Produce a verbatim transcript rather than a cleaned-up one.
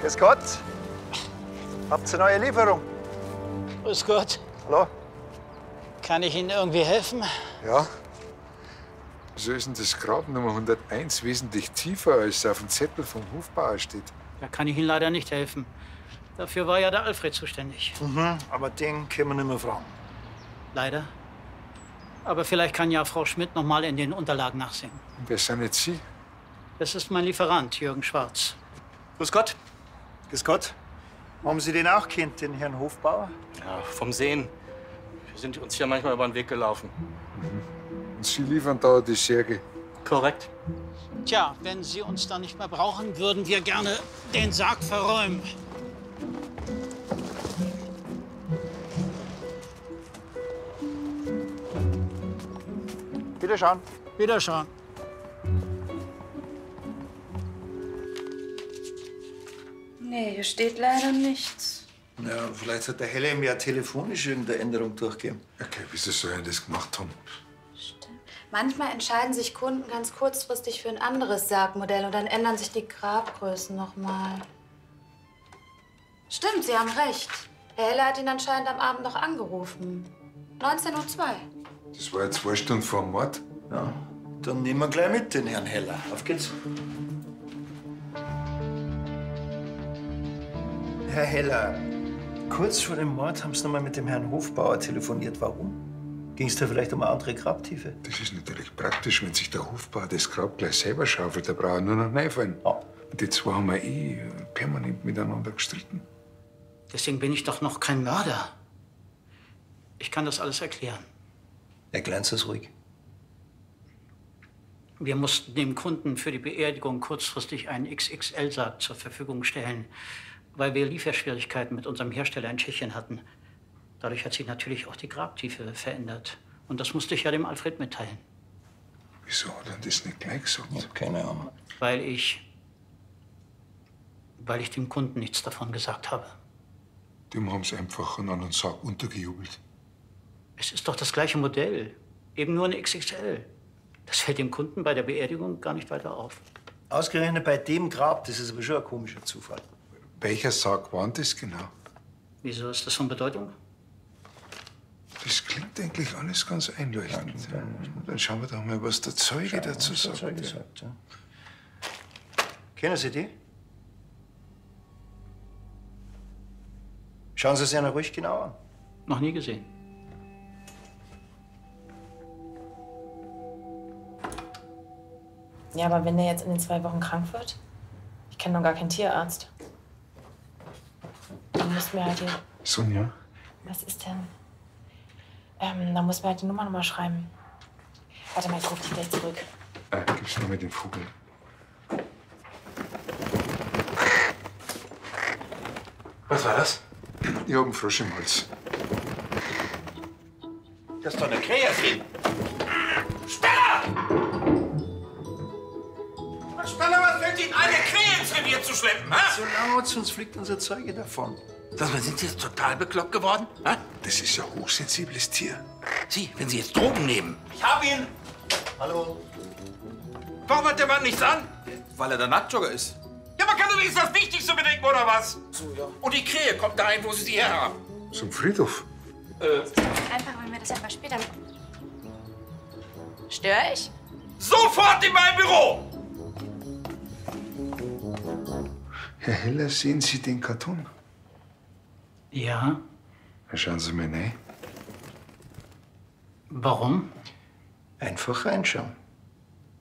Grüß Gott. Habt ihr eine neue Lieferung? Grüß Gott. Hallo? Kann ich Ihnen irgendwie helfen? Ja. Wieso ist denn das Grab Nummer hunderteins wesentlich tiefer, als auf dem Zettel vom Hofbauer steht? Da kann ich Ihnen leider nicht helfen. Dafür war ja der Alfred zuständig. Mhm, aber den können wir nicht mehr fragen. Leider. Aber vielleicht kann ja Frau Schmidt noch mal in den Unterlagen nachsehen. Und wer sind jetzt Sie? Das ist mein Lieferant, Jürgen Schwarz. Grüß Gott. Grüß Gott. Haben Sie den auch kennt, den Herrn Hofbauer? Ja, vom Sehen. Wir sind uns hier manchmal über den Weg gelaufen. Und Sie liefern da die Särge? Korrekt. Tja, wenn Sie uns da nicht mehr brauchen, würden wir gerne den Sarg verräumen. Wiederschauen. Wiederschauen. Nee, hier steht leider nichts. Ja, vielleicht hat der Helle ihm ja telefonisch irgendeine Änderung durchgegeben. Okay, wieso soll er das gemacht haben? Stimmt. Manchmal entscheiden sich Kunden ganz kurzfristig für ein anderes Sargmodell und dann ändern sich die Grabgrößen noch mal. Stimmt, Sie haben recht. Herr Heller hat ihn anscheinend am Abend noch angerufen. neunzehn Uhr zwei. Das war ja zwei Stunden vor dem Mord. Ja, dann nehmen wir gleich mit den Herrn Heller. Auf geht's. Herr Heller, kurz vor dem Mord haben Sie noch mal mit dem Herrn Hofbauer telefoniert. Warum? Ging es da vielleicht um eine andere Grabtiefe? Das ist natürlich praktisch, wenn sich der Hofbauer das Grab gleich selber schaufelt. Da braucht er nur noch reinfallen. Ja. Und die zwei haben wir eh permanent miteinander gestritten. Deswegen bin ich doch noch kein Mörder. Ich kann das alles erklären. Erklären Sie es ruhig. Wir mussten dem Kunden für die Beerdigung kurzfristig einen X X L-Sarg zur Verfügung stellen, weil wir Lieferschwierigkeiten mit unserem Hersteller in Tschechien hatten. Dadurch hat sich natürlich auch die Grabtiefe verändert. Und das musste ich ja dem Alfred mitteilen. Wieso hat er das nicht gleich gesagt? Ja, keine Ahnung. Weil ich... weil ich dem Kunden nichts davon gesagt habe. Dem haben sie einfach einen anderen Sarg untergejubelt. Es ist doch das gleiche Modell. Eben nur eine X X L. Das fällt dem Kunden bei der Beerdigung gar nicht weiter auf. Ausgerechnet bei dem Grab, das ist aber schon ein komischer Zufall. Welcher Sarg war denn das genau? Wieso ist das von Bedeutung? Das klingt eigentlich alles ganz einleuchtend. Ja, dann schauen wir doch mal, was der Zeuge Schauen, dazu was der sagt. Zeuge sagt, ja. Kennen Sie die? Schauen Sie es ja ruhig genau an. Noch nie gesehen. Ja, aber wenn der jetzt in den zwei Wochen krank wird? Ich kenne noch gar keinen Tierarzt. Dann müssen wir halt hier... Sonja? Was ist denn? Ähm, dann muss man halt die Nummer noch mal schreiben. Warte mal, ich rufe dich gleich zurück. Äh, gib's noch mal den Vogel. Was war das? Ich hab einen Frosch im Hals. Das ist doch eine Krähe drin. Speller! Speller, was fällt Ihnen eine Krähe ins Revier zu schleppen, hä? So laut, sonst fliegt unser Zeuge davon. Sag mal, sind Sie jetzt total bekloppt geworden? Hä? Das ist ja ein hochsensibles Tier. Sie, wenn Sie jetzt Drogen nehmen. Ich hab ihn! Hallo? Warum hat der Mann nichts an? Weil er der Nacktjogger ist. Ja, man kann doch wenigstens das Wichtigste bedenken, oder was? So, ja. Und die Krähe kommt dahin, wo Sie sie herhaben. Zum Friedhof. Einfach, wenn wir das einfach später... Störe ich? Sofort in mein Büro! Herr Heller, sehen Sie den Karton? Ja. Schauen Sie mal rein. Warum? Einfach reinschauen.